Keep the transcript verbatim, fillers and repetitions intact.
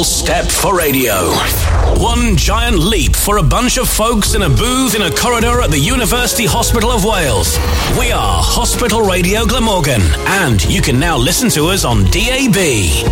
small step for radio. One giant leap for a bunch of folks in a booth in a corridor at the University Hospital of Wales. We are Hospital Radio Glamorgan, and you can now listen to us on D A B.